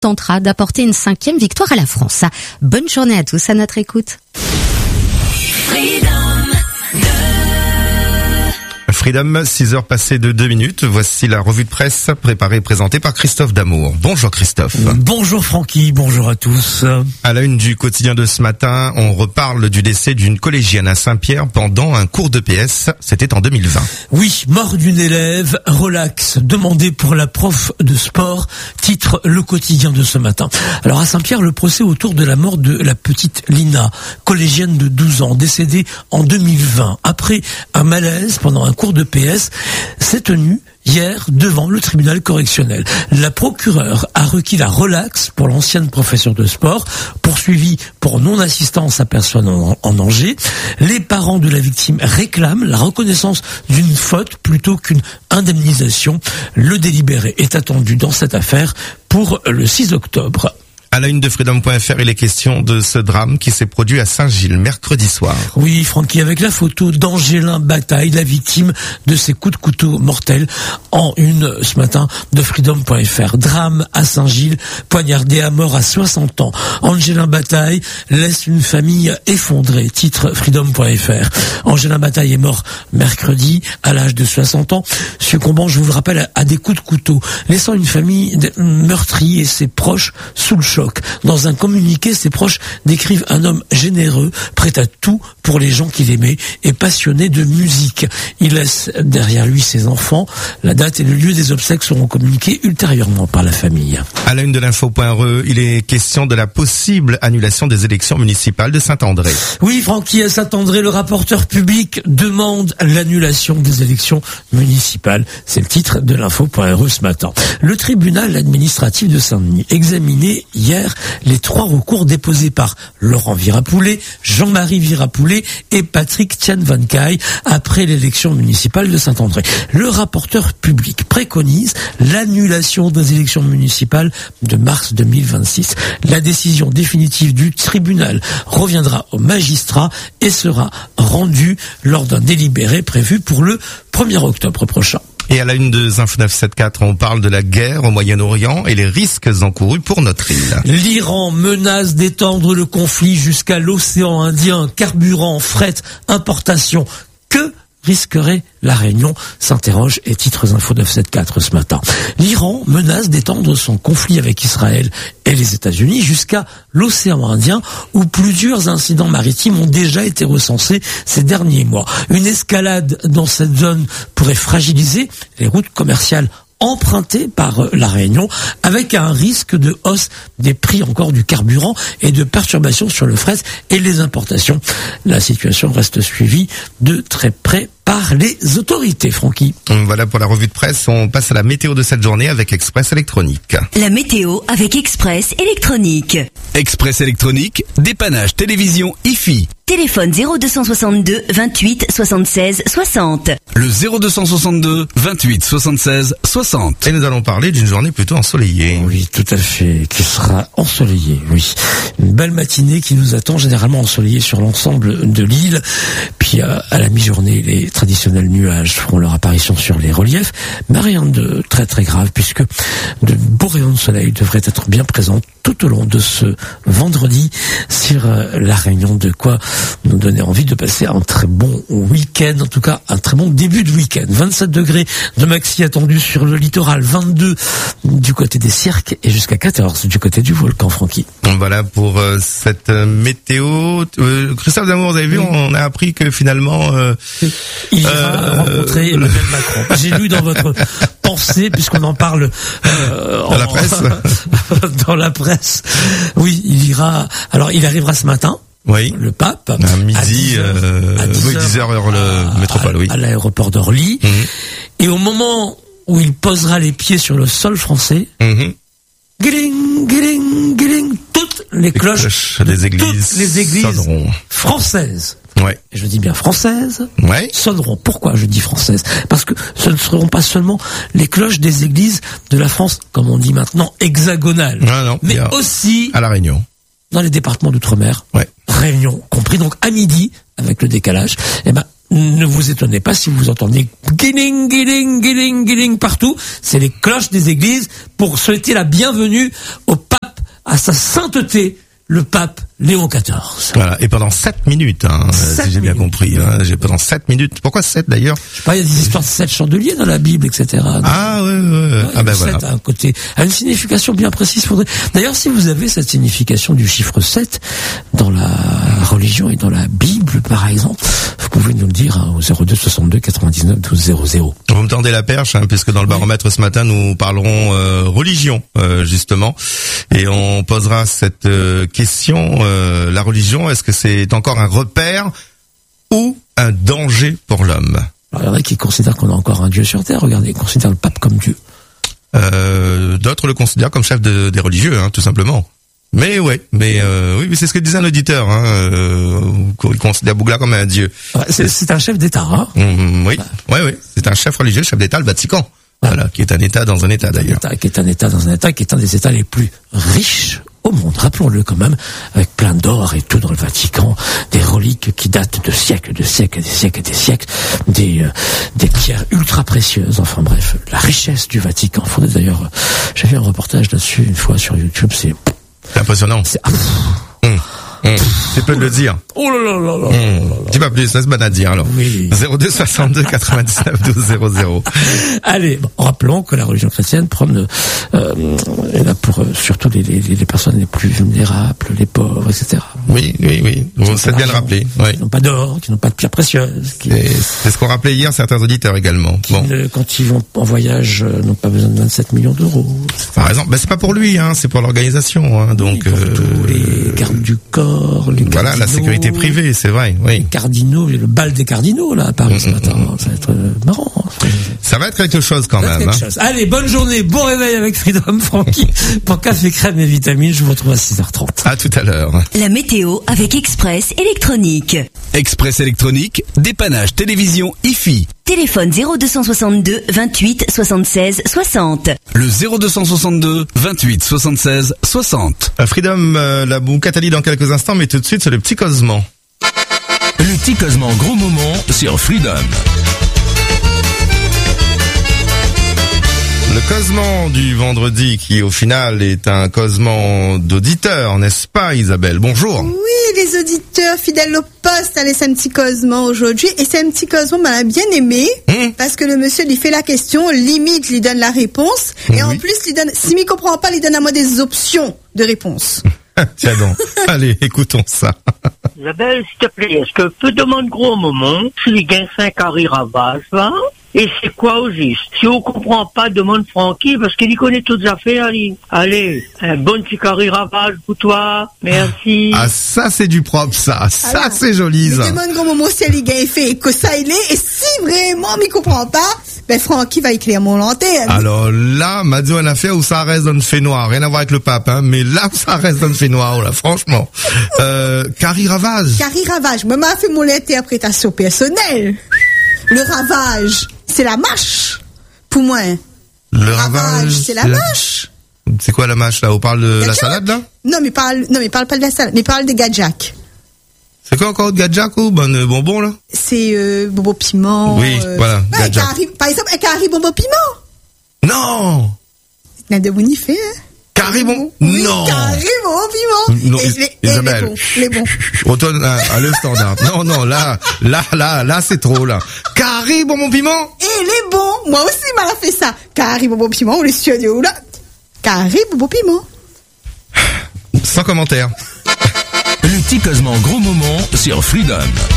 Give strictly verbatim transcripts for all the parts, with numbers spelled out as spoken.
tentera d'apporter une cinquième victoire à la France. Bonne journée à tous, à notre écoute. Freedom, six heures passées de deux minutes. Voici la revue de presse préparée et présentée par Christophe Damour. Bonjour Christophe. Bonjour Francky, bonjour à tous. À la une du quotidien de ce matin, on reparle du décès d'une collégienne à Saint-Pierre pendant un cours de P S. C'était en deux mille vingt. Oui, mort d'une élève, relax, demandé pour la prof de sport, titre le quotidien de ce matin. Alors à Saint-Pierre, le procès autour de la mort de la petite Lina, collégienne de douze ans, décédée en deux mille vingt. Après un malaise pendant un cours de P S, s'est tenu hier devant le tribunal correctionnel. La procureure a requis la relaxe pour l'ancienne professeure de sport, poursuivie pour non-assistance à personne en, en danger. Les parents de la victime réclament la reconnaissance d'une faute plutôt qu'une indemnisation. Le délibéré est attendu dans cette affaire pour le six octobre. À la une de Freedom point F R, il est question de ce drame qui s'est produit à Saint-Gilles mercredi soir. Oui, Francky, avec la photo d'Angélin Bataille, la victime de ces coups de couteau mortels, en une ce matin de Freedom point F R. Drame à Saint-Gilles, poignardé à mort à soixante ans. Angélin Bataille laisse une famille effondrée, titre Freedom point F R. Angélin Bataille est mort mercredi à l'âge de soixante ans, succombant, je vous le rappelle, à des coups de couteau, laissant une famille meurtrie et ses proches sous le choc. Dans un communiqué, ses proches décrivent un homme généreux, prêt à tout pour les gens qu'il aimait et passionné de musique. Il laisse derrière lui ses enfants. La date et le lieu des obsèques seront communiqués ultérieurement par la famille. À la une de l'info point R E, il est question de la possible annulation des élections municipales de Saint-André. Oui, Francky, à Saint-André, le rapporteur public demande l'annulation des élections municipales. C'est le titre de l'info point R E ce matin. Le tribunal administratif de Saint-Denis examinait hier les trois recours déposés par Laurent Virapoulet, Jean-Marie Virapoulet et Patrick Tianvancaille après l'élection municipale de Saint-André. Le rapporteur public préconise l'annulation des élections municipales de mars deux mille vingt-six. La décision définitive du tribunal reviendra aux magistrats et sera rendue lors d'un délibéré prévu pour le premier octobre prochain. Et à la une de Zinf neuf cent soixante-quatorze, on parle de la guerre au Moyen-Orient et les risques encourus pour notre île. L'Iran menace d'étendre le conflit jusqu'à l'océan Indien, carburant, fret, importation. Que risquerait la Réunion, s'interroge et titre Info neuf cent soixante-quatorze ce matin. L'Iran menace d'étendre son conflit avec Israël et les États-Unis jusqu'à l'océan Indien, où plusieurs incidents maritimes ont déjà été recensés ces derniers mois. Une escalade dans cette zone pourrait fragiliser les routes commerciales emprunté par la Réunion, avec un risque de hausse des prix encore du carburant et de perturbations sur le fret et les importations. La situation reste suivie de très près par les autorités, Francky. Voilà pour la revue de presse. On passe à la météo de cette journée avec Express Électronique. La météo avec Express Électronique. Express Électronique, dépannage télévision I F I. Téléphone zéro deux cent soixante-deux vingt-huit soixante-seize soixante. Le zéro deux cent soixante-deux vingt-huit soixante-seize soixante. Et nous allons parler d'une journée plutôt ensoleillée. Oui, tout à fait, qui sera ensoleillée, oui. Une belle matinée qui nous attend, généralement ensoleillée sur l'ensemble de l'île. Puis à, à la mi-journée, les traditionnels nuages feront leur apparition sur les reliefs, mais rien de très très grave, puisque de beaux rayons de soleil devraient être bien présents tout au long de ce vendredi sur la Réunion, de quoi nous donner envie de passer un très bon week-end, en tout cas un très bon début de week-end. vingt-sept degrés de maxi attendu sur le littoral, vingt-deux du côté des cirques et jusqu'à quatorze du côté du volcan, Francky. Voilà pour euh, cette euh, météo. Euh, Christophe Damour, vous avez vu, oui. On a appris que finalement... Euh, il ira euh, rencontrer euh... Emmanuel Macron. J'ai lu dans votre pensée, puisqu'on en parle euh, dans en, la presse. dans la presse. Oui, il ira... Alors, il arrivera ce matin. Oui. Le pape. À midi, à dix heures, heure le métropole, oui. À l'aéroport d'Orly. Mmh. Et au moment où il posera les pieds sur le sol français, mmh. guiling, guiling, guiling, toutes les, les cloches, cloches des églises, toutes les églises sonneront. Françaises. Ouais. Et je dis bien françaises. Ouais. Sonneront. Pourquoi je dis françaises? Parce que ce ne seront pas seulement les cloches des églises de la France, comme on dit maintenant, hexagonales. Ah non, mais aussi à La Réunion. Dans les départements d'outre-mer. Ouais. Réunion compris. Donc à midi, avec le décalage, eh ben, ne vous étonnez pas si vous entendez guiling, guiling, guiling, guiling partout. C'est les cloches des églises pour souhaiter la bienvenue au pape. à sa sainteté, le pape Léon quatorze. Voilà, et pendant sept minutes, hein, sept si j'ai bien minutes. compris. Hein, j'ai pendant sept minutes. Pourquoi sept d'ailleurs? Je sais pas, il y a des histoires de sept chandeliers dans la Bible, et cetera. Ah ouais, ouais, ouais. Ah ben voilà. sept a un côté, a une signification bien précise. Faudrait... D'ailleurs, si vous avez cette signification du chiffre sept dans la religion et dans la Bible, par exemple, vous pouvez nous le dire hein, au zéro deux soixante-deux quatre-vingt-dix-neuf douze zéro zéro. Vous me tendez la perche, hein, puisque dans le baromètre ce matin, nous parlerons euh, religion, euh, justement, et on posera cette euh, question, euh, la religion, est-ce que c'est encore un repère ou un danger pour l'homme? Alors, il y en a qui considèrent qu'on a encore un Dieu sur Terre, regardez, ils considèrent le pape comme Dieu. Euh, d'autres le considèrent comme chef de, des religieux, hein, tout simplement. Mais ouais, mais euh, oui, mais c'est ce que disait un auditeur. Hein, euh, il considère Bougla comme un dieu. Ouais, c'est, c'est un chef d'État, hein. Mmh, oui, ouais, oui, c'est un chef religieux, chef d'État, le Vatican. Voilà, qui est un État dans un État d'ailleurs. État, qui est un État dans un État, qui est un des États les plus riches au monde, rappelons-le quand même, avec plein d'or et tout dans le Vatican, des reliques qui datent de siècles, de siècles, des siècles et des siècles, des euh, des pierres ultra précieuses. Enfin bref, la richesse du Vatican. Faudrait d'ailleurs, j'ai fait un reportage là-dessus une fois sur YouTube. C'est C'est impressionnant. C'est... Ah, Mmh. Mmh. Tu peux le dire. oh là là là là. Mmh. Tu vas plus, laisse bonne à dire alors. Oui. zéro deux soixante-deux quatre-vingt-dix-neuf douze zéro zéro. Allez, bon, rappelons que la religion chrétienne prône euh, est là pour euh, surtout les, les, les personnes les plus vulnérables, les pauvres, et cetera. Oui, oui, oui. Vous faites bien le rappeler. Oui. Qui n'ont pas d'or, qui n'ont pas de pierres précieuses, qui, Et c'est ce qu'on rappelait hier certains auditeurs également. qui Bon. ne, quand ils vont en voyage, euh, n'ont pas besoin de vingt-sept millions d'euros. Par exemple, ben c'est pas pour lui, hein, c'est pour l'organisation, hein, donc. Pour euh, tous les gardes du corps, les Voilà, la sécurité privée, c'est vrai, oui. les cardinaux, le bal des cardinaux là à Paris ce matin, ça va être euh, marrant. Ça va être quelque chose quand Ça va être même. quelque Hein. chose. Allez, bonne journée, bon réveil avec Freedom Frankie pour café crème et vitamines. Je vous retrouve à six heures trente. À tout à l'heure. La météo avec Express Électronique. Express électronique, dépannage télévision I F I. Téléphone zéro deux soixante-deux vingt-huit soixante-seize soixante. Le zéro deux soixante-deux vingt-huit soixante-seize soixante. Euh, Freedom, euh, la Boucatali dans quelques instants, mais tout de suite c'est le petit Cosman. Le petit Cosman gros moment sur Freedom. Le Cosman du vendredi qui au final est un Cosman d'auditeurs, n'est-ce pas Isabelle? Bonjour. Oui, les auditeurs fidèles au poste a laissé un petit causement aujourd'hui. Et c'est un petit causement, on a bien aimé. Mmh. Parce que le monsieur lui fait la question, limite lui donne la réponse. Et en Oui. plus, lui donne, s'il ne comprend pas, lui donne à moi des options de réponse. Tiens donc. Allez, écoutons ça. Isabelle, s'il te plaît, est-ce que peut demander gros moment si les gains cinq carrés ravage, là? Et c'est quoi au juste? Si on comprend pas, demande Francky, parce qu'il y connaît toutes les affaires, lui. Allez, un bon petit carré ravage pour toi. Merci. Ah ça c'est du propre ça. Ça Alors, c'est joli Il ça. demande gros moment si elle gagne fait et que ça il est. Et si vraiment il ne comprend pas, ben Francky va écrire mon lanterne. Alors là, Madio a une affaire où ça reste dans le fait noir. Rien à voir avec le pape, hein. Mais là où ça reste dans le fait noir, là, franchement. Euh, Carrie Ravage. Carrie Ravage, moi m'a fait mon interprétation personnelle. Le ravage, c'est la mâche. Pour moi. Le Ravage, ravage. c'est la mâche. C'est quoi la mâche là? On parle de la Gadjak. salade là? Non, mais parle, non, mais parle pas de la salade, mais parle des gadjaks. C'est quoi encore de gadjak ou bon, euh, bonbon là? C'est euh, bonbon piment. Oui, euh, voilà, ouais, un gadjak. carré- par exemple, un carré bonbon piment. Non! Il y a de bonifé, hein. Carré bon? Oui, Non! carré bonbon piment. Non, Et les, et Isabelle. les bons, les bons. Retourne à, à le standard. Non, non, là, là, là, là, c'est trop, là. Carré, bonbon piment? Et les bons, moi aussi, m'a fait ça. Carré bonbon piment, ou les studios, là. Carré bonbon piment. Sans commentaire. Le petit Cosman gros moment sur Freedom.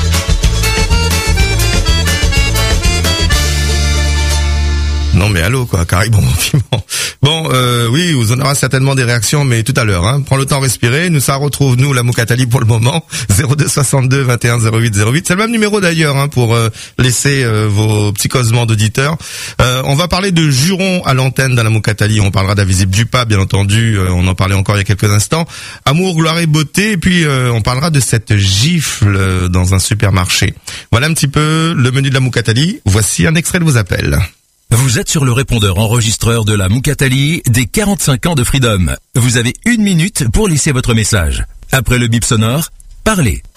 Non mais allô quoi, carré bonbon piment. Bon, euh, oui, vous en aurez certainement des réactions, mais tout à l'heure. Hein. Prends le temps de respirer. Nous, ça retrouve nous la Moukatali pour le moment. zéro deux soixante-deux vingt et un zéro huit zéro huit. C'est le même numéro d'ailleurs hein, pour euh, laisser euh, vos petits causements d'auditeurs. Euh, on va parler de jurons à l'antenne dans la Moukatali. On parlera d'Invisible du Pas, bien entendu. Euh, on en parlait encore il y a quelques instants. Amour, gloire et beauté. Et puis euh, on parlera de cette gifle euh, dans un supermarché. Voilà un petit peu le menu de la Moukatali. Voici un extrait de vos appels. Vous êtes sur le répondeur enregistreur de la Moukatali des quarante-cinq ans de Freedom. Vous avez une minute pour laisser votre message. Après le bip sonore, parlez.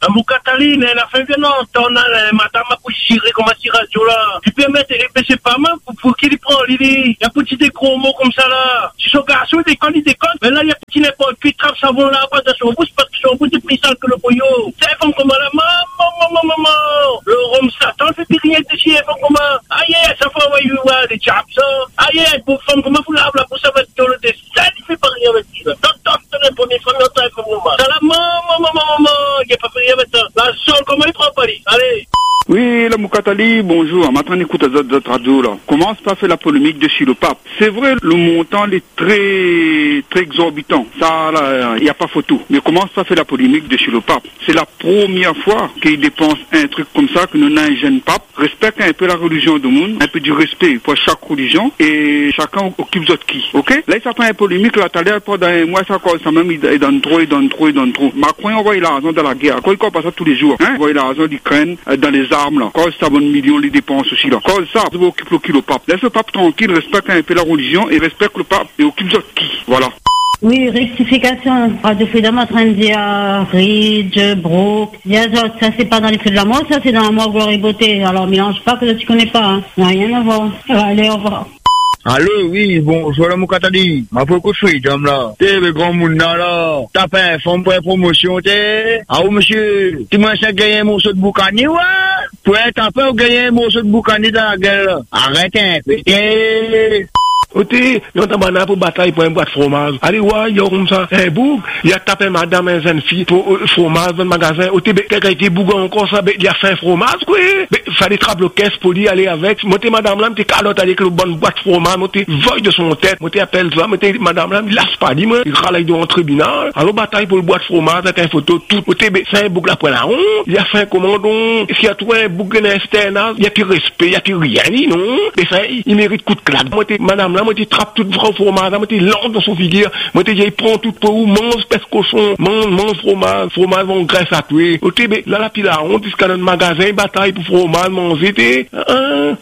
La Moukatali, elle a fait bien longtemps, madame a pu tirer comme un tirage là. Tu peux mettre, c'est pas mal pour, pour qu'il prend, il y a petit des gros mots comme ça là. Si son garçon déconne, il déconne, mais là il y a petit n'importe qui trappe savon là, pas dans son bouche parce que son bouche est plus sale que le boyau. C'est un comme la maman, maman, maman. Le rhum Satan, fait plus rien de chier, comme comment. Aïe, ça fait envoyer des chaps, ça. Aïe, pour femme, comment vous l'avez, pour ça va être dans le dessin, il fait pas rien avec ça. Tant, tant, tant, pour des femmes, tant, comme moi. Ça la maman, maman, maman, il n'y a pas fait rien avec ça. La sol, comment il prend Paris? Allez. Oui, la Moukatali, bonjour. Maintenant, écoute à votre radio, là. Commence pas à faire la polémique de chez le pape. C'est vrai, le montant est très, très exorbitant. Ça, là, il n'y a pas photo. Mais commence pas à faire la polémique de chez le pape. C'est la première fois qu'il dépense un truc comme ça, que nous n'avons un jeune pape. Respecte un peu la religion du monde, un peu du respect pour chaque religion, et chacun occupe d'autres qui. Ok? Là, il s'appelle une polémique, là, t'as l'air pas dans un mois, ça, quoi, ça même, il donne trop, il donne trop, il donne trop. Macron, on voit, il a raison dans la guerre. Quoi, il passe ça tous les jours, hein? On voit, il a raison d'Ukraine, dans les armes, là. Quand ça bonne million, les dépenses aussi, là. Quand ça, vous occupez le qui, le pape. Laisse le pape tranquille, respecte un peu la religion, et respecte le pape, et occupe d'autres qui. Voilà. Oui, rectification. Radio Freedom en train de dire Ridge, Brooke, il y a d'autres. Ça, c'est pas dans les feux de la mort, ça, c'est dans la mort, gloire et beauté. Alors, mélange pas que tu connais pas, hein. Il n'y a rien à voir. Allez, au revoir. Allô, oui, bonjour, la Moukatali. Ma peu de freedom, là. T'es le grand monde, là. T'as pas un fonds pour la promotion, t'es. Ah, oui, monsieur. Tu m'as gagné un morceau de boucani, ouais? Pour être un peu gagner un morceau de boucani dans la gueule, là. Arrête un peu, t'es. Ôtez, yon ta banane pour bataille pour un boîte de fromage. Allez, ouais, yon comme ça, un boug, il a tapé madame un jeune fille pour euh, fromage dans le magasin. Ôtez, quelqu'un a été bougon encore ça, il a fait un fromage, quoi. Il fallait trapper le caisse pour lui aller avec. Montez madame là, m'était calotte avec le bon boîte de fromage, montez, voille de son tête, montez appelle ça, montez madame là, il lasse pas, dis-moi, il râle dans un tribunal. Alors, bataille pour le boîte de fromage avec une photo, tout. Ôtez, c'est un boug là pour la honte. Il a fait un commandon. S'il y a trouvé un boug dans un il y a plus respect, il y a plus rien, non. Mais ça, il mérite coup de claque. Montez madame là, moi, tu trappes tout vrai fromage, moi, tu lance dans son figure, moi, tu prends tout pour où, mange, pèse cochon, mange, mange fromage, fromage, vont graisse à tuer. Ok, mais là, la pile à honte, puisqu'à notre magasin, bataille pour fromage, manger, t'es, hein?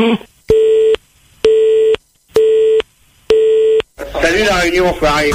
Salut, la réunion, frère.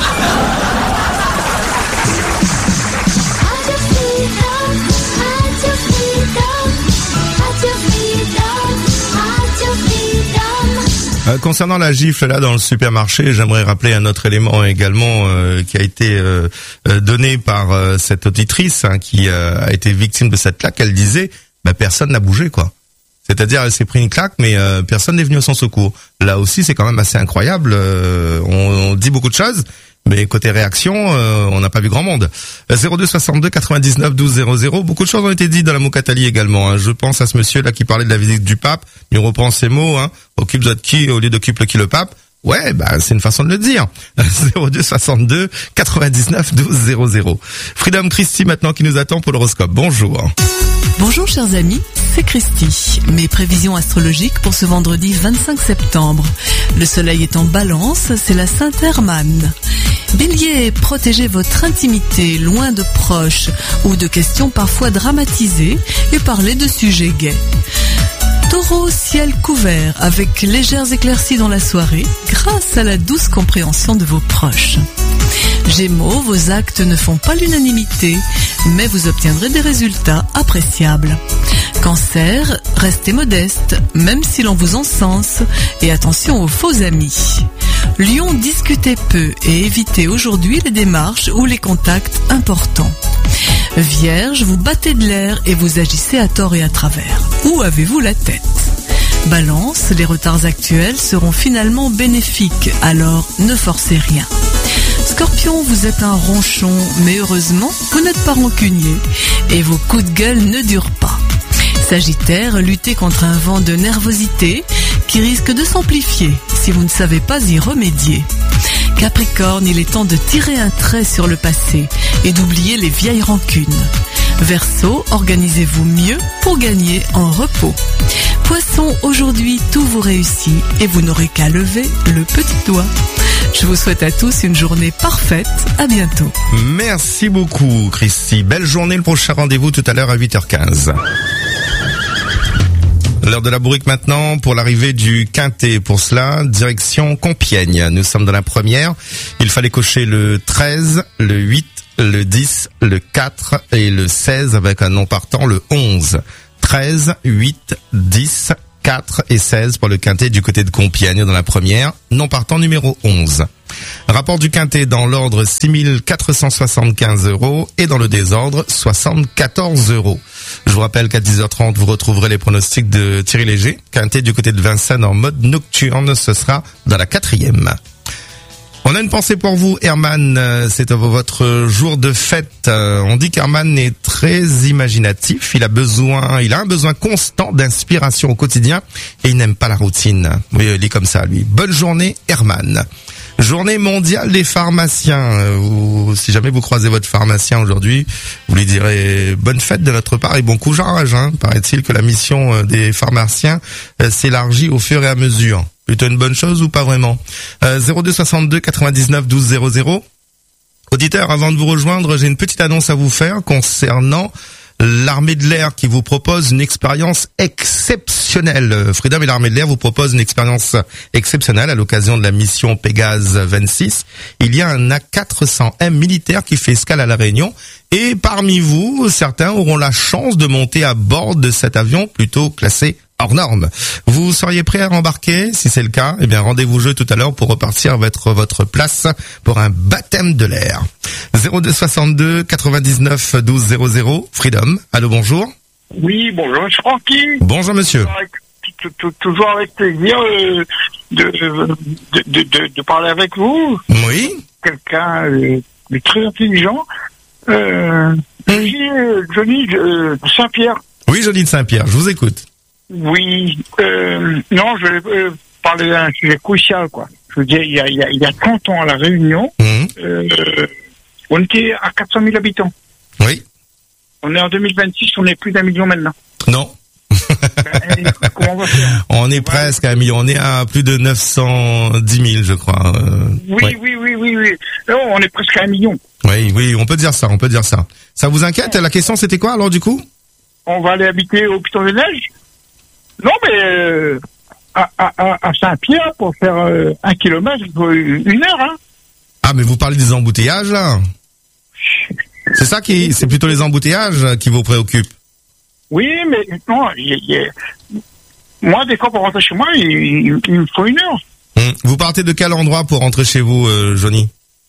Euh, concernant la gifle là dans le supermarché, j'aimerais rappeler un autre élément également euh, qui a été euh, euh, donné par euh, cette auditrice hein, qui euh, a été victime de cette claque. Elle disait, bah, personne n'a bougé quoi. C'est-à-dire, elle s'est pris une claque, mais euh, personne n'est venu à son secours. Là aussi, c'est quand même assez incroyable. Euh, on, on dit beaucoup de choses, mais côté réaction, euh, on n'a pas vu grand monde. zéro deux soixante-deux quatre-vingt-dix-neuf douze zéro zéro. Beaucoup de choses ont été dites dans la Moukatali également. Hein. Je pense à ce monsieur là qui parlait de la visite du pape. Il reprend ses mots. Hein. Occupe de qui au lieu d'occupe le qui le pape. Ouais, bah c'est une façon de le dire. zéro deux soixante-deux quatre-vingt-dix-neuf douze zéro zéro. Freedom Christy maintenant qui nous attend pour l'horoscope. Bonjour. Bonjour chers amis, c'est Christy. Mes prévisions astrologiques pour ce vendredi vingt-cinq septembre. Le soleil est en balance, c'est la Sainte Hermane. Bélier, protégez votre intimité, loin de proches ou de questions parfois dramatisées et parlez de sujets gais. Taureau, ciel couvert avec légères éclaircies dans la soirée grâce à la douce compréhension de vos proches. Gémeaux, vos actes ne font pas l'unanimité, mais vous obtiendrez des résultats appréciables. Cancer, restez modeste, même si l'on vous encense, et attention aux faux amis. Lion, discutez peu et évitez aujourd'hui les démarches ou les contacts importants. Vierge, vous battez de l'air et vous agissez à tort et à travers. Où avez-vous la tête ? Balance, les retards actuels seront finalement bénéfiques, alors ne forcez rien. Scorpion, vous êtes un ronchon, mais heureusement, vous n'êtes pas rancunier et vos coups de gueule ne durent pas. Sagittaire, luttez contre un vent de nervosité qui risque de s'amplifier si vous ne savez pas y remédier. Capricorne, il est temps de tirer un trait sur le passé et d'oublier les vieilles rancunes. Verseau, organisez-vous mieux pour gagner en repos. Poisson, aujourd'hui tout vous réussit et vous n'aurez qu'à lever le petit doigt. Je vous souhaite à tous une journée parfaite. À bientôt. Merci beaucoup, Christy. Belle journée. Le prochain rendez-vous tout à l'heure à huit heures quinze. L'heure de la bourrique maintenant pour l'arrivée du Quintet. Pour cela, direction Compiègne. Nous sommes dans la première. Il fallait cocher le treize, le huit, le dix, le quatre et le seize avec un non partant le onze. treize, huit, dix, quatre et seize pour le quintet du côté de Compiègne dans la première, non partant numéro onze. Rapport du quintet dans l'ordre six mille quatre cent soixante-quinze euros et dans le désordre soixante-quatorze euros. Je vous rappelle qu'à dix heures trente, vous retrouverez les pronostics de Thierry Léger. Quintet du côté de Vincennes en mode nocturne, ce sera dans la quatrième. On a une pensée pour vous, Herman. C'est votre jour de fête. On dit qu'Herman est très imaginatif. Il a besoin, il a un besoin constant d'inspiration au quotidien et il n'aime pas la routine. Oui, il est comme ça, lui. Bonne journée, Herman. Journée mondiale des pharmaciens. Vous, si jamais vous croisez votre pharmacien aujourd'hui, vous lui direz bonne fête de notre part et bon courage. Hein. Paraît-il que la mission des pharmaciens euh, s'élargit au fur et à mesure. Plutôt une bonne chose ou pas vraiment? euh, zéro deux soixante-deux quatre-vingt-dix-neuf douze zéro zéro. Auditeur, avant de vous rejoindre, j'ai une petite annonce à vous faire concernant l'armée de l'air qui vous propose une expérience exceptionnelle. Freedom et l'armée de l'air vous proposent une expérience exceptionnelle à l'occasion de la mission Pégase vingt-six. Il y a un A quatre cents M militaire qui fait escale à La Réunion et parmi vous, certains auront la chance de monter à bord de cet avion plutôt classé hors norme. Vous seriez prêt à rembarquer? Si c'est le cas, eh bien rendez-vous jeu tout à l'heure pour repartir votre votre place pour un baptême de l'air. zéro deux soixante-deux quatre-vingt-dix-neuf douze zéro zéro. Freedom. Allô, bonjour. Oui, bonjour, je suis Francky. Bonjour, monsieur. Toujours avec plaisir euh, de, de, de, de, de parler avec vous. Oui. Quelqu'un euh, de très intelligent. Euh, Johnny, Johnny de Saint-Pierre. Oui, Johnny de Saint-Pierre, je vous écoute. Oui, euh, non, je vais euh, parler d'un sujet crucial, quoi. Je veux dire, il y a, il y a, il y a trente ans à La Réunion, mmh. euh, on était à quatre cent mille habitants. Oui. On est en deux mille vingt-six, on est plus d'un million maintenant. Non. Ben, comment on va faire? On est presque à un million, on est à plus de neuf cent dix mille, je crois. Euh, oui, ouais. oui, oui, oui, oui. Non, on est presque à un million. Oui, oui, on peut dire ça, on peut dire ça. Ça vous inquiète? La question, c'était quoi, alors, du coup? On va aller habiter au Piton des Neiges? Non, mais euh, à, à, à Saint-Pierre, pour faire euh, un kilomètre, il faut une heure, hein. Ah, mais vous parlez des embouteillages, là? C'est ça qui, c'est plutôt les embouteillages qui vous préoccupent? Oui, mais non, il, il, moi, des fois, pour rentrer chez moi, il, il, il me faut une heure. Hum. Vous partez de quel endroit pour rentrer chez vous, euh, Johnny?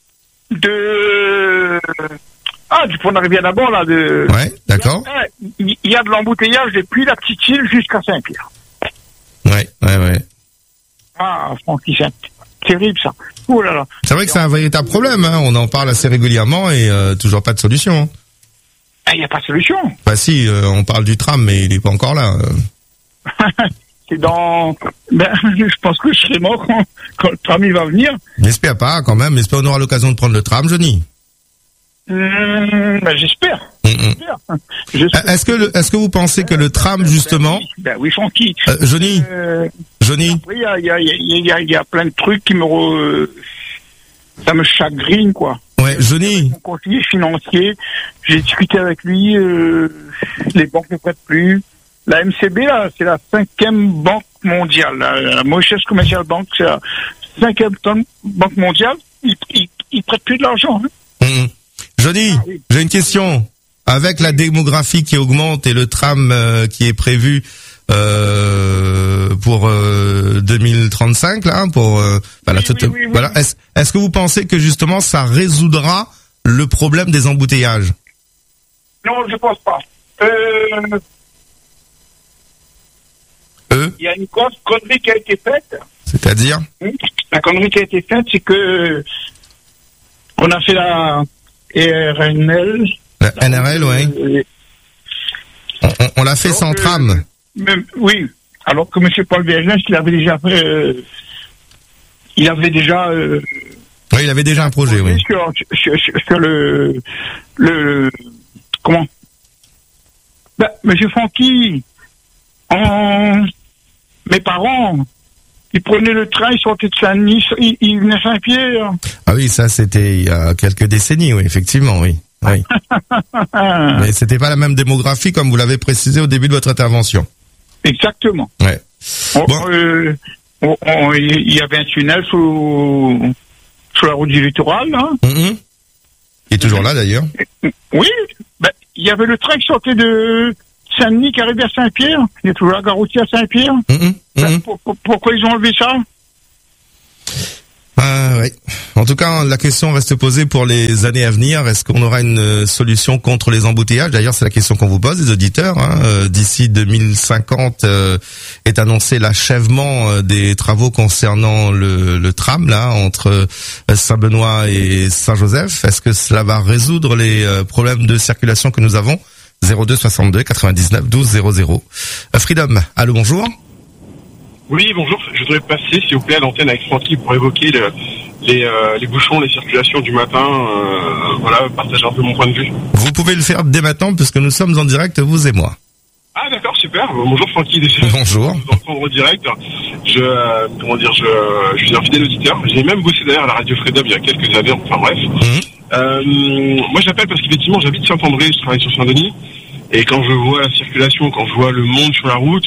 De... Ah, du pont de la rivière d'abord, là, de... Ouais, d'accord. Il y a de l'embouteillage depuis la petite île jusqu'à Saint-Pierre. Ouais, ouais, ouais. Ah, Francky, c'est terrible, ça. Oh là là. C'est vrai que c'est un véritable problème, hein. On en parle assez régulièrement et euh, toujours pas de solution. Il n'y a pas de solution. Bah si, euh, on parle du tram, mais il est pas encore là. C'est dans... Ben, je pense que je serai mort quand, quand le tram il va venir. J'espère pas, quand même. J'espère qu'on aura l'occasion de prendre le tram, Johnny. Mmh, ben j'espère. Mmh. J'espère. J'espère. Est-ce que le, est-ce que vous pensez que le tram justement? Ben oui, ben oui Francky. Euh, Johnny. Euh, Johnny. Il y a, il y a, il y a, il y a plein de trucs qui me, re... ça me chagrine quoi. Ouais, Johnny. Mon conseiller financier, j'ai discuté avec lui. Euh, les banques ne prêtent plus. La M C B là, c'est la cinquième banque mondiale. La, la Mauritius Commercial Bank, c'est la cinquième banque mondiale. Ils, ils, ils prêtent plus de l'argent. Hein. Mmh. Johnny, ah, oui. J'ai une question. Avec la démographie qui augmente et le tram euh, qui est prévu euh, pour euh, deux mille trente-cinq, là, pour euh, voilà, oui, tout, oui, oui, voilà. Oui. Est-ce, est-ce que vous pensez que justement ça résoudra le problème des embouteillages? Non, je pense pas. Euh... Euh Il y a une grosse connerie qui a été faite. C'est-à-dire? La connerie qui a été faite, c'est que on a fait la R N L. La N R L, oui. Euh, on, on, on l'a fait sans euh, tram. Même, oui. Alors que M. Paul Vergès, il avait déjà fait, euh, il avait déjà. Euh, oui, il avait déjà un projet, oui. Sur, sur, sur, sur le, le, comment? Ben, M. Francky, en, mes parents, ils prenaient le train, ils sortaient de Saint-Denis, ils, ils venaient à Saint-Pierre. Ah oui, ça c'était il y a quelques décennies, oui, effectivement, oui. oui. Mais c'était pas la même démographie comme vous l'avez précisé au début de votre intervention. Exactement. Ouais. On, bon. euh, on, on, il y avait un tunnel sous, sous la route du littoral, là. Mm-hmm. qui est toujours là d'ailleurs. Oui, ben, il y avait le train qui sortait de Saint-Denis qui arrivait à Saint-Pierre. Il est toujours là, gare routière à Saint-Pierre. Mmh, Ben, mmh. pour- pour- pourquoi ils ont enlevé ça? Ah, oui. En tout cas, la question reste posée pour les années à venir. Est-ce qu'on aura une euh, solution contre les embouteillages? D'ailleurs, c'est la question qu'on vous pose, les auditeurs. Hein. Euh, D'ici deux mille cinquante euh, est annoncé l'achèvement euh, des travaux concernant le, le tram là entre euh, Saint-Benoît et Saint-Joseph. Est-ce que cela va résoudre les euh, problèmes de circulation que nous avons? zéro deux soixante-deux quatre-vingt-dix-neuf douze zéro zéro. Euh, Freedom, allô, bonjour. Oui, bonjour. Je voudrais passer, s'il vous plaît, à l'antenne avec Francky pour évoquer le, les, euh, les bouchons, les circulations du matin. Euh, voilà, partager un peu mon point de vue. Vous pouvez le faire dès maintenant puisque nous sommes en direct, vous et moi. Ah, d'accord, super. Bonjour Francky, déjà. Bonjour. Je vous entendre en direct. Je, euh, comment dire, je, je suis un fidèle auditeur. J'ai même bossé d'ailleurs à la radio Freedom il y a quelques années. Enfin bref. Euh, moi, j'appelle parce qu'effectivement, j'habite Saint-André, je travaille sur Saint-Denis. Et quand je vois la circulation, quand je vois le monde sur la route,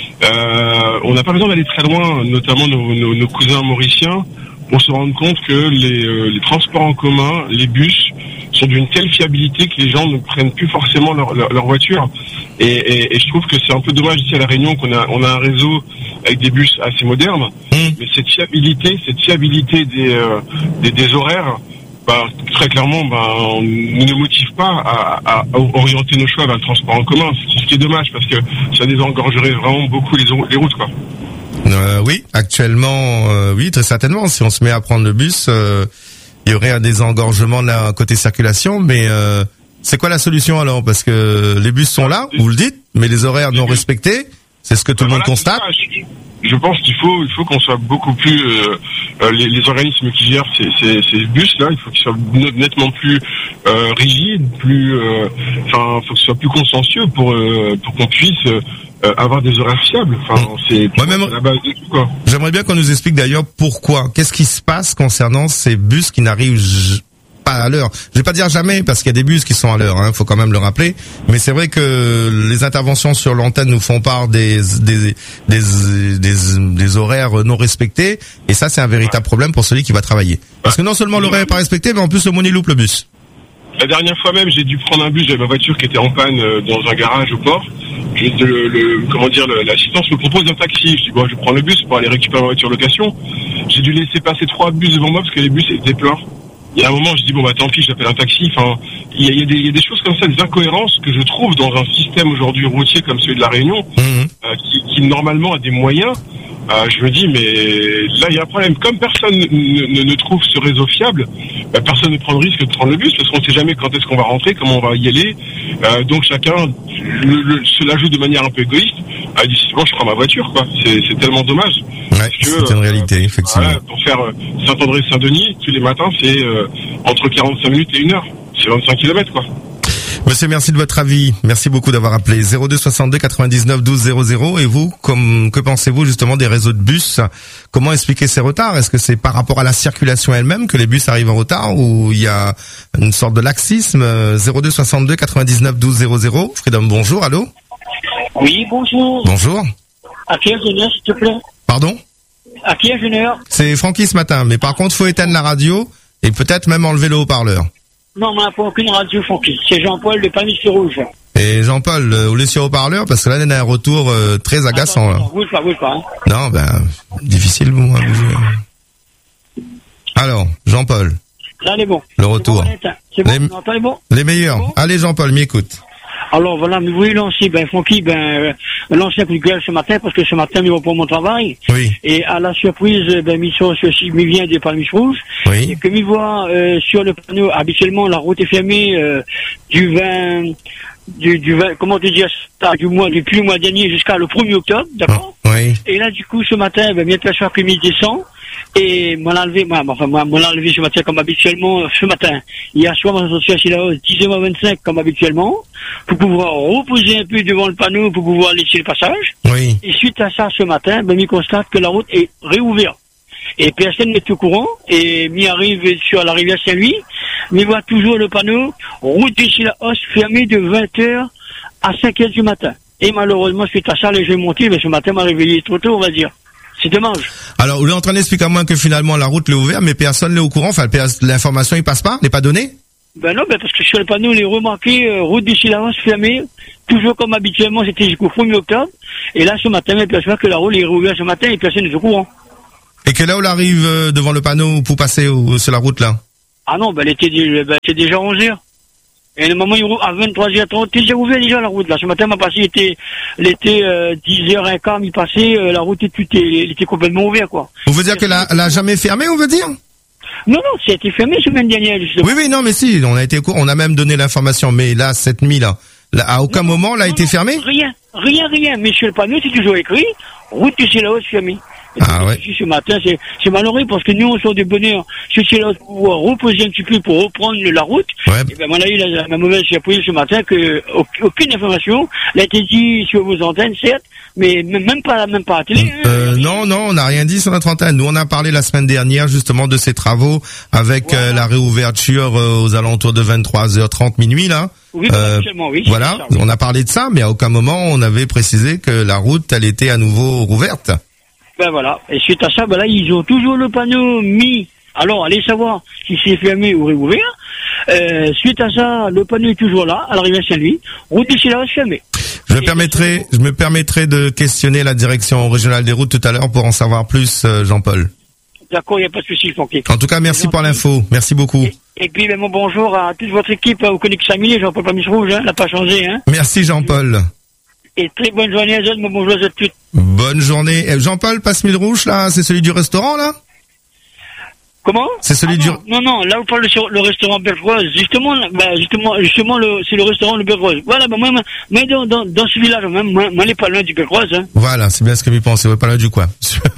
euh, on n'a pas besoin d'aller très loin, notamment nos, nos, nos cousins mauriciens, pour se rendre compte que les, euh, les transports en commun, les bus, sont d'une telle fiabilité que les gens ne prennent plus forcément leur, leur, leur voiture. Et, et, et je trouve que c'est un peu dommage ici à La Réunion qu'on a, on a un réseau avec des bus assez modernes, mais cette fiabilité, cette fiabilité des, euh, des, des horaires, bah, très clairement, bah, on ne nous motive pas à, à, à orienter nos choix vers le transport en commun, ce qui est dommage parce que ça désengorgerait vraiment beaucoup les, les routes, quoi. Euh, oui, actuellement, euh, oui, très certainement. Si on se met à prendre le bus, euh, il y aurait un désengorgement de la côté circulation, mais euh, c'est quoi la solution alors? Parce que les bus sont là, vous le dites, mais les horaires non respectés, c'est ce que tout le monde constate. Je pense qu'il faut, il faut qu'on soit beaucoup plus euh, euh, les, les organismes qui gèrent ces, ces, ces bus-là, il faut qu'ils soient nettement plus euh, rigides, plus, euh, enfin, faut que ce soit plus consciencieux pour euh, pour qu'on puisse euh, avoir des horaires fiables. Enfin, c'est Moi même, la base de tout, quoi. J'aimerais bien qu'on nous explique d'ailleurs pourquoi. Qu'est-ce qui se passe concernant ces bus qui n'arrivent j- pas à l'heure? Je vais pas dire jamais parce qu'il y a des bus qui sont à l'heure, hein, faut quand même le rappeler. Mais c'est vrai que les interventions sur l'antenne nous font part des des des des, des horaires non respectés et ça c'est un véritable problème pour celui qui va travailler. Parce que non seulement l'horaire est pas respecté, mais en plus le money loupe le bus. La dernière fois même, j'ai dû prendre un bus, j'avais ma voiture qui était en panne euh, dans un garage au port. Je, le, le, comment dire, le, l'assistance me propose un taxi. Je dis bon, je prends le bus pour aller récupérer ma voiture location. J'ai dû laisser passer trois bus devant moi parce que les bus étaient pleins. Il y a un moment, je dis bon bah tant pis, j'appelle un taxi. Enfin, il y a, il y a des, il y a des choses comme ça, des incohérences que je trouve dans un système aujourd'hui routier comme celui de La Réunion, mmh. euh, qui, qui normalement a des moyens. Euh, je me dis, mais là, il y a un problème. Comme personne ne, ne, ne trouve ce réseau fiable, bah, personne ne prend le risque de prendre le bus parce qu'on ne sait jamais quand est-ce qu'on va rentrer, comment on va y aller. Euh, donc chacun le, le, se l'ajoute de manière un peu égoïste. Ah, dit, bon, je prends ma voiture, quoi. C'est, c'est tellement dommage. Ouais, que, c'est une réalité, euh, effectivement. Voilà, pour faire euh, Saint-André-Saint-Denis, tous les matins, c'est euh, entre quarante-cinq minutes et une heure. C'est vingt-cinq kilomètres, quoi. Monsieur, merci de votre avis. Merci beaucoup d'avoir appelé. zéro deux soixante-deux quatre-vingt-dix-neuf douze zéro zéro. Et vous, comme, que pensez-vous justement des réseaux de bus? Comment expliquer ces retards? Est-ce que c'est par rapport à la circulation elle-même que les bus arrivent en retard ou il y a une sorte de laxisme? zéro deux soixante-deux quatre-vingt-dix-neuf douze zéro zéro. Freedom, bonjour, allô? Oui, bonjour. Bonjour. À qui ai-je l'honneur, s'il te plaît? Pardon? À qui ai-je l'honneur? C'est Francky ce matin, mais par contre, faut éteindre la radio et peut-être même enlever le haut-parleur. Non, on n'a pas aucune radio, Francky. C'est Jean-Paul de Palmier Rouge. Et Jean-Paul, euh, vous laissez haut-parleur parce que là, il y a un retour euh, très agaçant. Là. Bouge pas, bouge pas. Hein. Non, ben, difficile, vous, à bouger. Alors, Jean-Paul. Là, c'est bon. Le retour. C'est bon, les, non, attendez, bon. Les meilleurs. Bon. Allez, Jean-Paul, m'écoute. Alors, voilà, mais vous voulez lancer, ben, Francky, ben, euh, lancer un coup de gueule ce matin parce que ce matin, il va pour mon travail. Oui. Et à la surprise, ben, il sort ceci, il vient des Palmiers Rouges. Oui. Et comme il voit, euh, sur le panneau, habituellement, la route est fermée, euh, du vingt, du, du vingt, comment te dire, ça, du mois, depuis le mois dernier jusqu'à le premier octobre, d'accord? Oh, oui. Et là, du coup, ce matin, ben, bien sûr que midi descend. Et m'en enlevé, moi, enfin, moi, m'en enlevé ce matin comme habituellement, ce matin. Hier soir, moi, je suis assis là-haut, dix heures vingt-cinq comme habituellement, pour pouvoir reposer un peu devant le panneau, pour pouvoir laisser le passage. Oui. Et suite à ça, ce matin, ben, m'y constate que la route est réouverte. Et personne n'est au courant, et m'y arrive sur la rivière Saint-Louis, m'y voit toujours le panneau, route d'ici la hausse fermée de vingt heures à cinq heures du matin. Et malheureusement, suite à ça, les jeux montés, mais ce matin m'a réveillé trop tôt, on va dire. C'est dommage. Alors, vous êtes en train d'expliquer à moi que finalement la route l'est ouverte, mais personne n'est au courant. Enfin, l'information, il passe pas, n'est pas donnée. Ben non, ben parce que sur le panneau, on est remarqué, euh, route du silence fermée, toujours comme habituellement, c'était jusqu'au premier octobre. Et là, ce matin, il peut se faire que la route est rouverte ce matin et personne n'est au courant. Et que là, on arrive euh, devant le panneau pour passer au, sur la route, là? Ah non, ben elle était, déjà- ben, c'était déjà onze heures. Et le moment, il roule à vingt-trois heures trente, il s'est ouvert déjà la route, là. Ce matin, m'a passé, il était, il était, euh, dix heures quinze, il passait, euh, la route était, elle était complètement ouverte, quoi. On veut dire qu'elle a, elle a jamais fermé, on veut dire? Non, non, ça a été fermé semaine dernière, justement. Oui, oui, non, mais si, on a été au courant, on a même donné l'information, mais là, cette nuit, là, là, à aucun Non, moment, elle a non, été non, fermée? Rien, rien, rien. Mais sur le panneau, c'est toujours écrit, route du Célaos fermée. Et Ah donc, ouais. ici, ce matin, c'est, c'est malheureux parce que nous, on sort de bonne heure sur le Célaos pour pouvoir reposer un petit peu pour reprendre la route. Ouais. Et ben, on a eu la, la mauvaise surprise ce matin que auc- aucune information n'a été dit sur vos antennes, certes, mais même même pas, même pas à la télé. Hein. Euh, non, non, on n'a rien dit sur notre antenne. Nous, on a parlé la semaine dernière justement de ces travaux avec euh, la réouverture euh, aux alentours de vingt-trois heures trente, minuit là. Oui, Euh, actuellement, oui. c'est Voilà, ça, oui. on a parlé de ça, mais à aucun moment on avait précisé que la route, elle était à nouveau rouverte. Ben voilà. Et suite à ça, ben là, ils ont toujours le panneau mis. Alors, allez savoir si c'est fermé ou réouvert. Euh, suite à ça, le panneau est toujours là, à l'arrivée à Saint-Louis. Route du Célaos fermée. Je me permettrai, je me permettrai de questionner la direction régionale des routes tout à l'heure pour en savoir plus, euh, Jean-Paul. D'accord, il n'y a pas de souci, Francky. En tout cas, merci pour l'info. Merci beaucoup. Et puis, ben, mon bonjour à toute votre équipe au Connect cinq mille, Jean-Paul Pamis Rouge, hein, n'a pas changé, hein. Merci Jean-Paul. Et très bonne journée à tous, mon bonjour à tous. Bonne journée. Eh, Jean-Paul, passe mille rouge là, c'est celui du restaurant là? Comment? C'est celui Ah du... non, non, non, là, vous parlez sur le restaurant Bergroise. Justement, là, bah, justement, justement, le, c'est le restaurant le Bergroise. Voilà, bah, moi, moi, moi, dans, dans, dans ce village, même, moi, moi, n'est pas loin du Bergroise, hein. Voilà, c'est bien ce que je pensais, ouais, pas là du coin.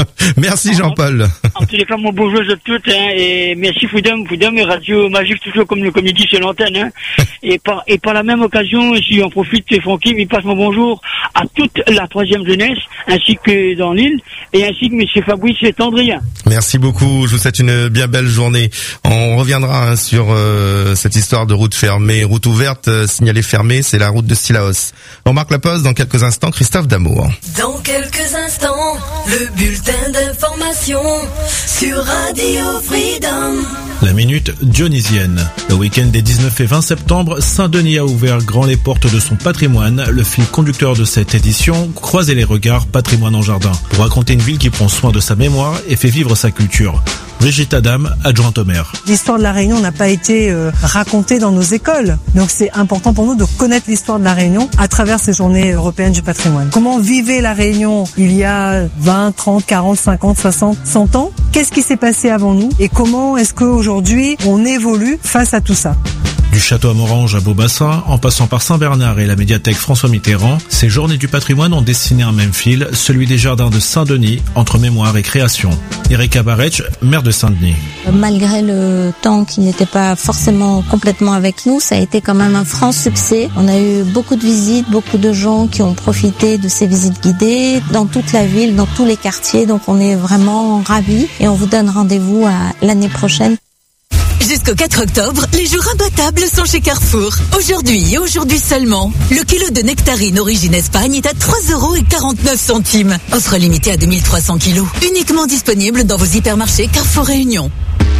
Merci Jean-Paul. En tous les cas, mon bonjour à toutes, hein, et merci Freedom, Freedom et Radio Magique, toujours comme, comme il dit sur l'antenne, hein. Et par, et par la même occasion, si on profite, Francky, il passe mon bonjour à toute la troisième jeunesse, ainsi que dans l'île, et ainsi que monsieur Fabrice et Tandrien. Merci beaucoup, je vous souhaite une bien belle journée. On reviendra hein, sur euh, cette histoire de route fermée, route ouverte, euh, signalée fermée, c'est la route de Sillaos. On marque la pause dans quelques instants, Christophe Damour. Dans quelques instants, le bulletin d'information sur Radio Freedom. La minute dionysienne. Le week-end des dix-neuf et vingt septembre, Saint-Denis a ouvert grand les portes de son patrimoine. Le fil conducteur de cette édition, croisez les regards, patrimoine en jardin, pour raconter une ville qui prend soin de sa mémoire et fait vivre sa culture. Brigitte Adam, adjointe au maire. L'histoire de la Réunion n'a pas été euh, racontée dans nos écoles. Donc c'est important pour nous de connaître l'histoire de la Réunion à travers ces journées européennes du patrimoine. Comment vivait la Réunion il y a vingt, trente, quarante, cinquante, soixante, cent ans? Qu'est-ce qui s'est passé avant nous? Et comment est-ce qu'aujourd'hui on évolue face à tout ça? Du château à Morange à Beaubassin, en passant par Saint-Bernard et la médiathèque François Mitterrand, ces journées du patrimoine ont dessiné un même fil, celui des jardins de Saint-Denis, entre mémoire et création. Erika Barretch, maire de Saint-Denis. Malgré le temps qui n'était pas forcément complètement avec nous, ça a été quand même un franc succès. On a eu beaucoup de visites, beaucoup de gens qui ont profité de ces visites guidées dans toute la ville, dans tous les quartiers. Donc on est vraiment ravis et on vous donne rendez-vous à l'année prochaine. Jusqu'au quatre octobre, les jours imbattables sont chez Carrefour. Aujourd'hui et aujourd'hui seulement, le kilo de nectarine origine Espagne est à trois euros quarante-neuf centimes. Offre limitée à deux mille trois cents kilos. Uniquement disponible dans vos hypermarchés Carrefour Réunion.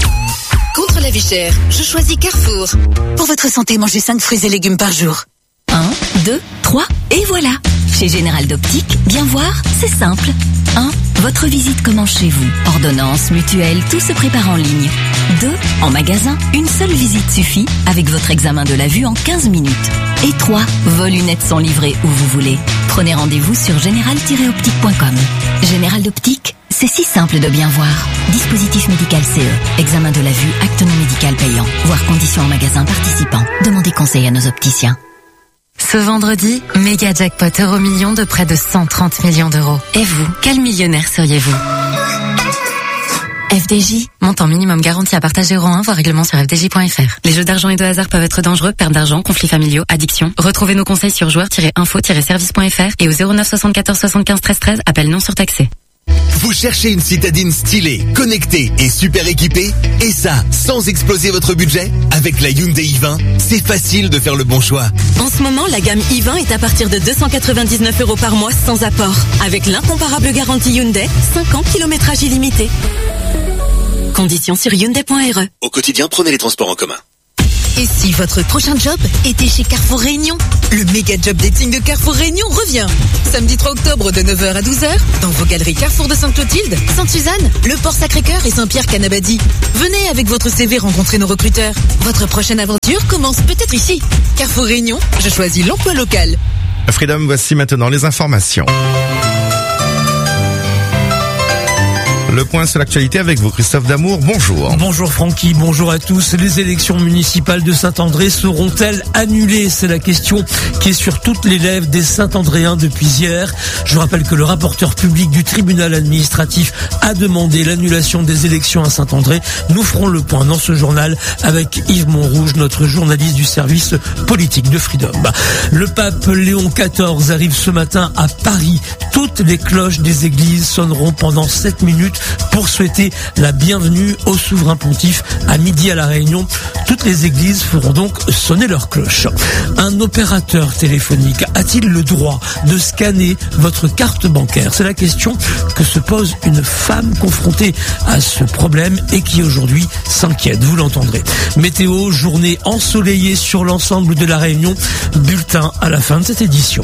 Contre la vie chère, je choisis Carrefour. Pour votre santé, mangez cinq fruits et légumes par jour. un, deux, trois, et voilà. Chez Général d'Optique, bien voir, c'est simple. un. Votre visite commence chez vous. Ordonnance, mutuelle, tout se prépare en ligne. deux. En magasin, une seule visite suffit avec votre examen de la vue en quinze minutes. Et trois. Vos lunettes sont livrées où vous voulez. Prenez rendez-vous sur général tiret optique point com. Général d'Optique, c'est si simple de bien voir. Dispositif médical C E. Examen de la vue, acte non médical payant. Voir conditions en magasin participant. Demandez conseil à nos opticiens. Ce vendredi, méga jackpot euro million de près de cent trente millions d'euros. Et vous, quel millionnaire seriez-vous? F D J, montant minimum garanti à partager euro un, voir règlement sur f d j point f r. Les jeux d'argent et de hasard peuvent être dangereux, perte d'argent, conflits familiaux, addiction. Retrouvez nos conseils sur joueurs tiret info tiret service point f r et au zéro neuf soixante-quatorze soixante-quinze treize treize, appel non surtaxé. Vous cherchez une citadine stylée, connectée et super équipée? Et ça, sans exploser votre budget? Avec la Hyundai i vingt, c'est facile de faire le bon choix. En ce moment, la gamme i vingt est à partir de deux cent quatre-vingt-dix-neuf euros par mois sans apport. Avec l'incomparable garantie Hyundai, cinq ans kilométrage illimité. Conditions sur hyundai point r e. Au quotidien, prenez les transports en commun. Et si votre prochain job était chez Carrefour Réunion? Le méga job dating de Carrefour Réunion revient. Samedi trois octobre de neuf heures à douze heures dans vos galeries Carrefour de Sainte-Clotilde, Sainte-Suzanne, Le Port Sacré-Cœur et Saint-Pierre-Canabadi. Venez avec votre C V rencontrer nos recruteurs. Votre prochaine aventure commence peut-être ici. Carrefour Réunion, je choisis l'emploi local. Freedom, voici maintenant les informations. Le point sur l'actualité avec vous, Christophe Damour, bonjour. Bonjour Francky, bonjour à tous. Les élections municipales de Saint-André seront-elles annulées? C'est la question qui est sur toutes les lèvres des Saint-Andréens depuis hier. Je rappelle que le rapporteur public du tribunal administratif a demandé l'annulation des élections à Saint-André. Nous ferons le point dans ce journal avec Yves Montrouge, notre journaliste du service politique de Freedom. Le pape Léon quatorze arrive ce matin à Paris. Toutes les cloches des églises sonneront pendant sept minutes pour souhaiter la bienvenue au souverain pontife à midi à La Réunion. Toutes les églises feront donc sonner leurs cloches. Un opérateur téléphonique a-t-il le droit de scanner votre carte bancaire? C'est la question que se pose une femme confrontée à ce problème et qui aujourd'hui s'inquiète, vous l'entendrez. Météo, journée ensoleillée sur l'ensemble de La Réunion. Bulletin à la fin de cette édition.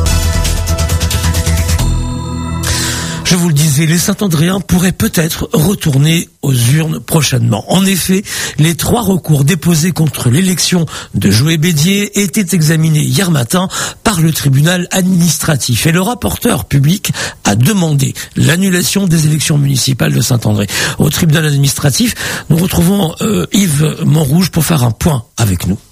Je vous le disais, les Saint-Andréens pourraient peut-être retourner aux urnes prochainement. En effet, les trois recours déposés contre l'élection de Joël Bédier étaient examinés hier matin par le tribunal administratif. Et le rapporteur public a demandé l'annulation des élections municipales de Saint-André. Au tribunal administratif, nous retrouvons euh, Yves Montrouge pour faire un point avec nous.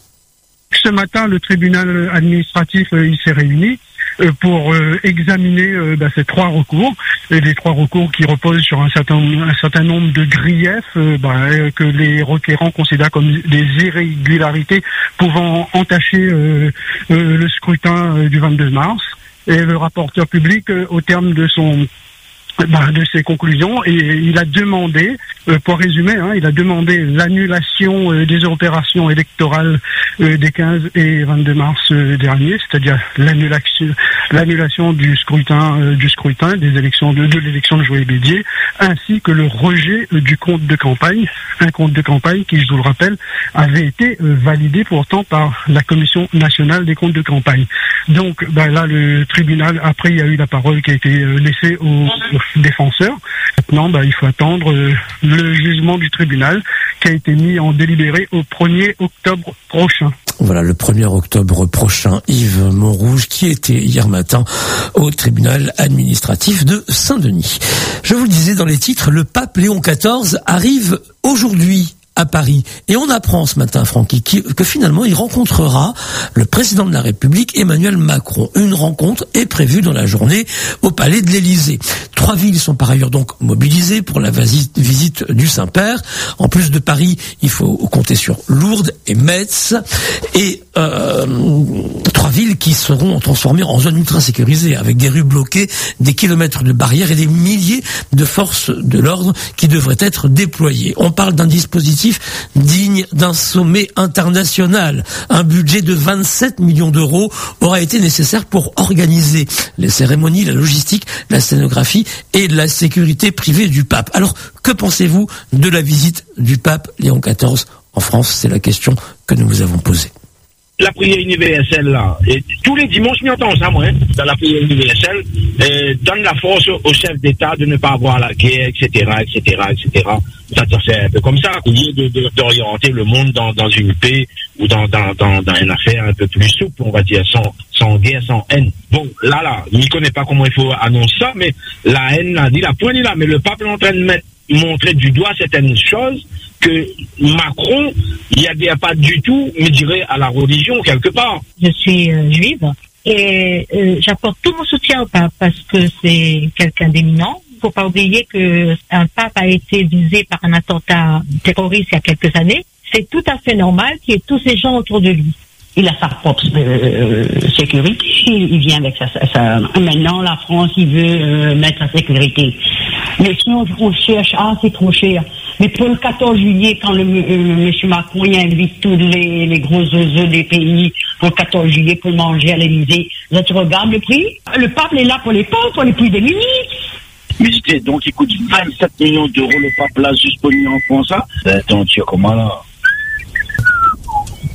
Ce matin, le tribunal administratif euh, il s'est réuni euh, pour euh, examiner euh, bah, ces trois recours, et les trois recours qui reposent sur un certain, un certain nombre de griefs euh, bah, euh, que les requérants considèrent comme des irrégularités pouvant entacher euh, euh, le scrutin euh, du vingt-deux mars. Et le rapporteur public, euh, au terme de son Bah, de ses conclusions, et il a demandé, euh, pour résumer, hein, il a demandé l'annulation euh, des opérations électorales euh, des quinze et vingt-deux mars euh, dernier, c'est-à-dire l'annulation, l'annulation du scrutin, euh, du scrutin des élections de, de l'élection de Joël Bédier, ainsi que le rejet euh, du compte de campagne, un compte de campagne qui, je vous le rappelle, avait été euh, validé pourtant par la Commission nationale des comptes de campagne. Donc, bah, là, le tribunal, après, il y a eu la parole qui a été euh, laissée aux défenseur. Maintenant, bah, il faut attendre euh, le jugement du tribunal qui a été mis en délibéré au premier octobre prochain. Voilà, le premier octobre prochain, Yves Montrouge, qui était hier matin au tribunal administratif de Saint-Denis. Je vous le disais dans les titres, le pape Léon quatorze arrive aujourd'hui à Paris. Et on apprend ce matin, Francky, que finalement il rencontrera le président de la République, Emmanuel Macron. Une rencontre est prévue dans la journée au Palais de l'Élysée. Trois villes sont par ailleurs donc mobilisées pour la visite du Saint-Père. En plus de Paris, il faut compter sur Lourdes et Metz. Et euh, trois villes qui seront transformées en zone ultra sécurisée, avec des rues bloquées, des kilomètres de barrières et des milliers de forces de l'ordre qui devraient être déployées. On parle d'un dispositif digne d'un sommet international. Un budget de vingt-sept millions d'euros aura été nécessaire pour organiser les cérémonies, la logistique, la scénographie et la sécurité privée du pape. Alors, que pensez-vous de la visite du pape Léon quatorze en France? C'est la question que nous vous avons posée. La prière universelle, là, et tous les dimanches, nous entendons ça, moi, hein, dans la prière universelle, euh, donne la force au chef d'État de ne pas avoir la guerre, et cetera, et cetera, et cetera. Ça, ça c'est un peu comme ça, au lieu de, de, d'orienter le monde dans, dans une paix ou dans, dans, dans, dans une affaire un peu plus souple, on va dire, sans, sans guerre, sans haine. Bon, là, là, je ne connais pas comment il faut annoncer ça, mais la haine, là, dit la pointe là, mais le pape est en train de mettre, montrer du doigt certaines choses que Macron, il n'y adhère pas du tout, mais dirais, à la religion, quelque part. Je suis euh, juive et euh, j'apporte tout mon soutien au pape parce que c'est quelqu'un d'éminent. Il ne faut pas oublier qu'un pape a été visé par un attentat terroriste il y a quelques années. C'est tout à fait normal qu'il y ait tous ces gens autour de lui. Il a sa propre euh, sécurité, il vient avec sa, sa, sa... Maintenant, la France, il veut euh, mettre sa sécurité. Mais si on, on cherche, ah, c'est trop cher. Mais pour le quatorze juillet, quand le euh, M. Macron il invite tous les, les gros oiseaux des pays pour le quatorze juillet pour manger à l'Élysée, là, tu regardes le prix. Le pape est là pour les pauvres, pour les plus démunis. Mais c'était donc, il coûte vingt-sept millions d'euros le pape là, juste pour lui en France, ça. Attends, tu es comment là?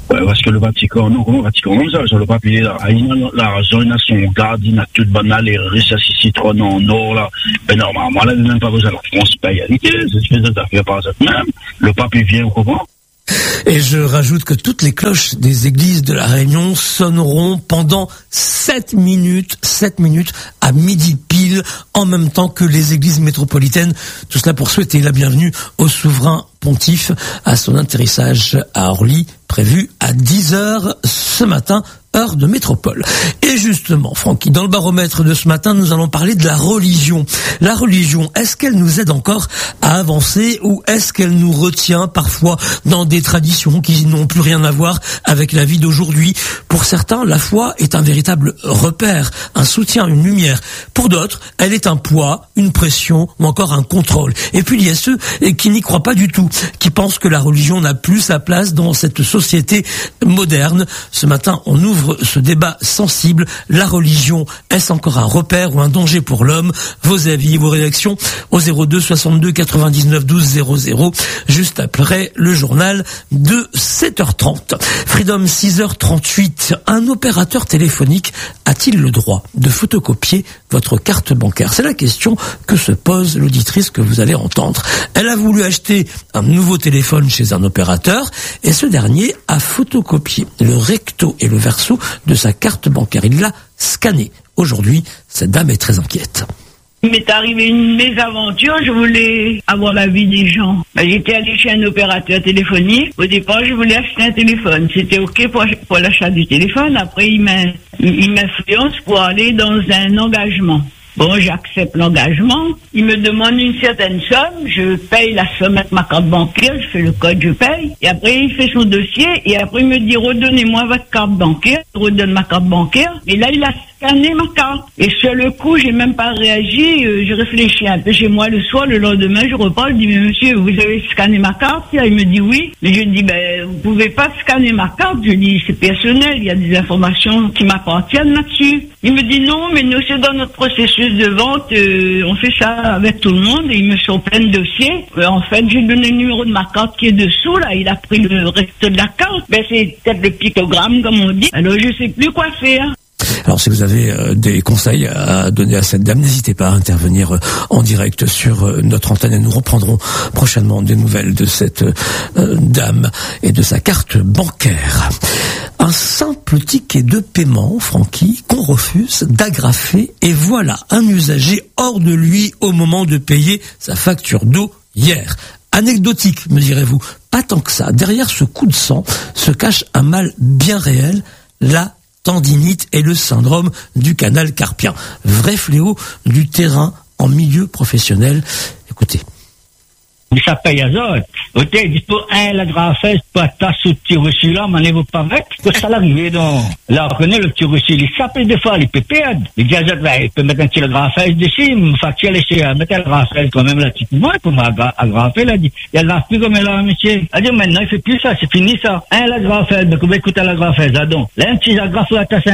Ouais, parce que le Vatican, non, comment le Vatican, comme ça, sur le papier, là, il a l'argent, il a son garde, il a toute banale, les risques, citron en or, là. Mais normalement, là, il n'a même pas besoin de France payalité, c'est ce que ça fait par ça même. Le papier vient au courant. Et je rajoute que toutes les cloches des églises de la Réunion sonneront pendant sept minutes, sept minutes à midi pile, en même temps que les églises métropolitaines. Tout cela pour souhaiter la bienvenue au souverain pontife à son atterrissage à Orly, prévu à dix heures ce matin, heure de métropole. Et justement, Francky, dans le baromètre de ce matin, nous allons parler de la religion. La religion, est-ce qu'elle nous aide encore à avancer ou est-ce qu'elle nous retient parfois dans des traditions qui n'ont plus rien à voir avec la vie d'aujourd'hui? Pour certains, la foi est un véritable repère, un soutien, une lumière. Pour d'autres, elle est un poids, une pression ou encore un contrôle. Et puis il y a ceux qui n'y croient pas du tout, qui pensent que la religion n'a plus sa place dans cette société moderne. Ce matin, on ouvre ce débat sensible. La religion, est-ce encore un repère ou un danger pour l'homme? Vos avis, vos réactions au zéro deux soixante-deux quatre-vingt-dix-neuf douze zéro zéro, juste après le journal de sept heures trente. Freedom six heures trente-huit, un opérateur téléphonique a-t-il le droit de photocopier votre carte bancaire? C'est la question que se pose l'auditrice que vous allez entendre. Elle a voulu acheter un nouveau téléphone chez un opérateur et ce dernier a photocopié le recto et le verso de sa carte bancaire. Il l'a scanné. Aujourd'hui, cette dame est très inquiète. Il m'est arrivé une mésaventure, je voulais avoir l'avis des gens. Ben, j'étais allé chez un opérateur téléphonique. Au départ, je voulais acheter un téléphone. C'était OK pour, pour l'achat du téléphone. Après, il m'a, il m'influence pour aller dans un engagement. Bon, j'accepte l'engagement. Il me demande une certaine somme. Je paye la somme avec ma carte bancaire. Je fais le code, je paye. Et après, il fait son dossier. Et après, il me dit, redonnez-moi votre carte bancaire. Je redonne ma carte bancaire. Et là, il a scanné ma carte. Et sur le coup, j'ai même pas réagi. Euh, je réfléchis un peu chez moi le soir. Le lendemain, je repars. Je dis, mais monsieur, vous avez scanné ma carte? Il me dit oui. Mais je dis, ben, vous pouvez pas scanner ma carte. Je dis, c'est personnel. Il y a des informations qui m'appartiennent là-dessus. Il me dit, non, mais nous, c'est dans notre processus de vente. Euh, on fait ça avec tout le monde. Et ils me sont plein de dossiers. Euh, en fait, j'ai donné le numéro de ma carte qui est dessous. Là, il a pris le reste de la carte. Ben, c'est peut-être le pictogramme, comme on dit. Alors, je sais plus quoi faire. Alors si vous avez euh, des conseils à donner à cette dame, n'hésitez pas à intervenir euh, en direct sur euh, notre antenne et nous reprendrons prochainement des nouvelles de cette euh, dame et de sa carte bancaire. Un simple ticket de paiement, Francky, qu'on refuse d'agrafer et voilà un usager hors de lui au moment de payer sa facture d'eau hier. Anecdotique, me direz-vous, pas tant que ça. Derrière ce coup de sang se cache un mal bien réel, la tendinite et le syndrome du canal carpien. Vrai fléau du terrain en milieu professionnel. Écoutez. Ça paye à autres. Ok, il pour un, la grafesse, pas ta sous le petit reçu là, m'en est-vous pas avec? Que ça l'arrive, donc. Là, on connaît le petit reçu, il s'appelle des fois, il peut perdre. Il dit à autres, ben, il peut mettre un petit grafesse dessus, me facture laisser, mettre la grafesse quand même, là, petit peu moins, pour m'agrafer, là, dit. Il agrafe plus comme là, monsieur. Il dit, maintenant, il fait plus ça, c'est fini ça. Un, la grafesse, donc, on va écouter la grafesse, là, donc. Là, un petit agrafe, là, t'as